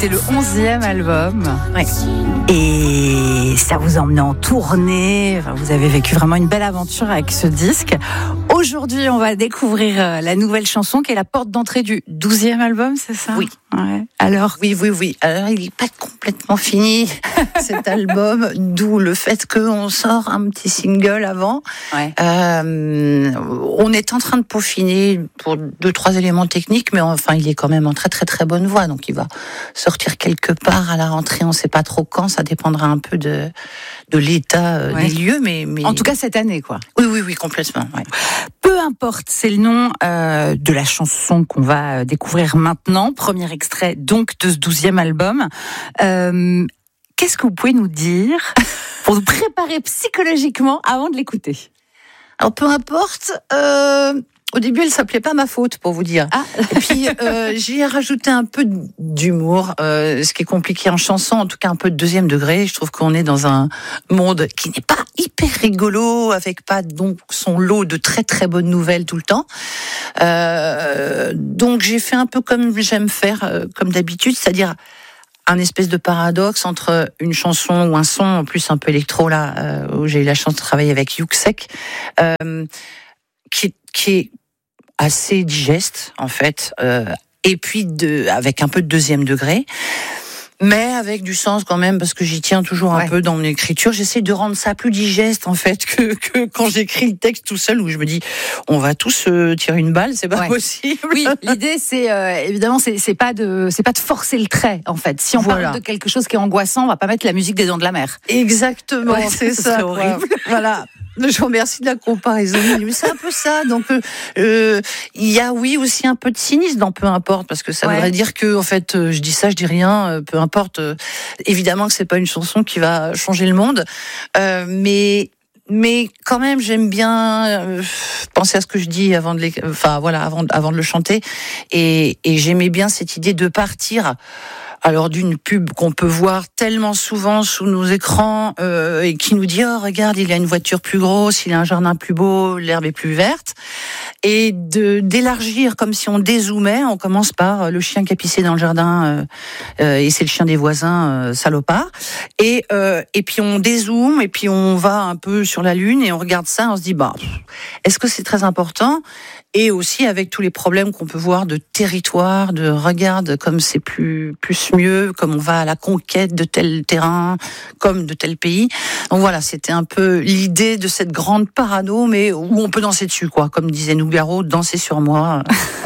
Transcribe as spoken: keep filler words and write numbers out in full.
c'était le onzième album. Ouais. Et ça vous emmenait en tournée. Enfin, vous avez vécu vraiment une belle aventure avec ce disque. Aujourd'hui, on va découvrir la nouvelle chanson qui est la porte d'entrée du douzième album, c'est ça ? Oui. Ouais. Alors, oui, oui, oui. Alors, il n'est pas complètement fini, cet album, d'où le fait qu'on sort un petit single avant. Ouais. Euh, on est en train de peaufiner pour deux, trois éléments techniques, mais enfin, il est quand même en très, très, très bonne voie. Donc, il va sortir quelque part à la rentrée. On ne sait pas trop quand. Ça dépendra un peu de, de l'état ouais. des lieux, mais, mais... En tout cas, cette année, quoi. Oui, oui, oui, complètement. Ouais. Peu importe, c'est le nom euh, de la chanson qu'on va découvrir maintenant. Premier extrait, donc, de ce douzième album. Euh, qu'est-ce que vous pouvez nous dire pour nous préparer psychologiquement avant de l'écouter ? Alors, peu importe... Euh... Au début, elle s'appelait pas Ma Faute, pour vous dire. Ah. Et puis, euh, j'ai rajouté un peu d'humour, euh, ce qui est compliqué en chanson, en tout cas un peu de deuxième degré. Je trouve qu'on est dans un monde qui n'est pas hyper rigolo, avec pas donc son lot de très très bonnes nouvelles tout le temps. Euh, donc, j'ai fait un peu comme j'aime faire, euh, comme d'habitude, c'est-à-dire un espèce de paradoxe entre une chanson ou un son, en plus un peu électro, là, euh, où j'ai eu la chance de travailler avec Yuxek, euh, qui, qui est assez digeste en fait, euh, et puis de, avec un peu de deuxième degré, mais avec du sens quand même, parce que j'y tiens toujours un ouais. peu dans mon écriture. J'essaie de rendre ça plus digeste en fait que, que quand j'écris le texte tout seul, où je me dis on va tous euh, tirer une balle, c'est pas ouais. possible. Oui, l'idée c'est euh, évidemment c'est, c'est pas de c'est pas de forcer le trait en fait. Si on voilà. parle de quelque chose qui est angoissant, on va pas mettre la musique des Dents de la Mer. Exactement, ouais, c'est ça. C'est horrible. Voilà. Je vous remercie de la comparaison. Mais c'est un peu ça. Donc, euh, il y a oui aussi un peu de cynisme dans peu importe, parce que ça ouais. voudrait dire que en fait, je dis ça, je dis rien, peu importe. Évidemment que c'est pas une chanson qui va changer le monde, euh, mais mais quand même, j'aime bien euh, penser à ce que je dis avant de les, enfin voilà, avant avant de le chanter, et, et j'aimais bien cette idée de partir. Alors d'une pub qu'on peut voir tellement souvent sous nos écrans euh, et qui nous dit oh regarde il a une voiture plus grosse, il a un jardin plus beau, l'herbe est plus verte, et de d'élargir comme si on dézoomait. On commence par le chien qui a pissé dans le jardin euh, euh, et c'est le chien des voisins euh, salopard, et euh, et puis on dézoome et puis on va un peu sur la lune et on regarde ça, on se dit bah est-ce que c'est très important? Et aussi avec tous les problèmes qu'on peut voir de territoire, de regarde comme c'est plus plus mieux, comme on va à la conquête de tel terrain, comme de tel pays. Donc voilà, c'était un peu l'idée de cette grande parano, mais où on peut danser dessus, quoi. Comme disait Nougaro, danser sur moi.